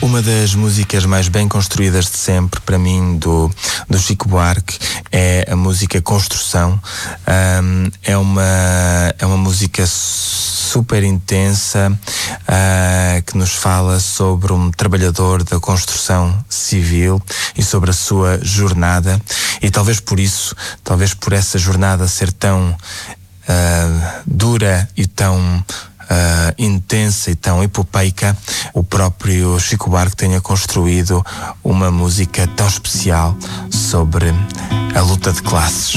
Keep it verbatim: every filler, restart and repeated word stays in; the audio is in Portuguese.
Uma das músicas mais bem construídas de sempre, para mim, do, do Chico Buarque, é a música Construção. Um, é, uma, é uma música super intensa, uh, que nos fala sobre um trabalhador da construção civil e sobre a sua jornada. E talvez por isso, talvez por essa jornada ser tão uh, dura e tão Uh, intensa e tão epopeica, o próprio Chico Buarque tenha construído uma música tão especial sobre a luta de classes.